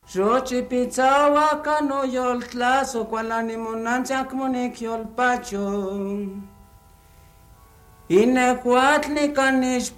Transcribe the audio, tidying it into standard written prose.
Rochi pizzawa kano yol tlaso kwalani monanchak monik yol pacho. Ine kuatli kanish